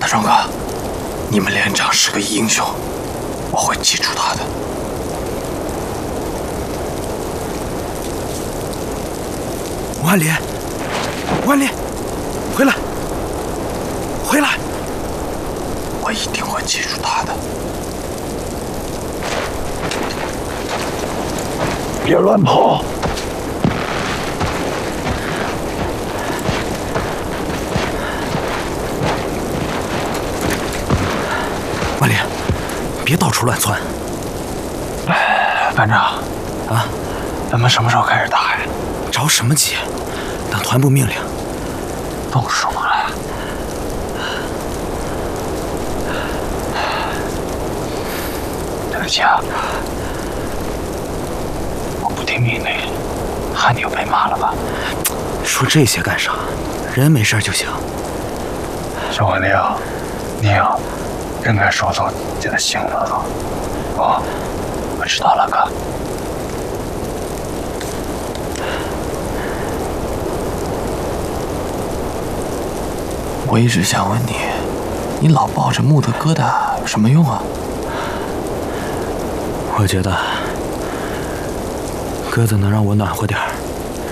壮哥，你们连长是个英雄，我会记住他的。 万里，万里，回来，回来！ 我一定会记住他的。 别乱跑！ 万里，别到处乱窜。 班长， 啊， 咱们什么时候开始打呀？ 着什么急？等团部命令。 都说了。对不起啊，我不听命令，害你又被骂了吧？ 说这些干啥？人没事就行。 小文令，你呀，应该说出自己的姓名了。我知道了，哥。我一直想问你，你老抱着木头疙瘩有什么用啊？ 我觉得鸽子能让我暖和点儿。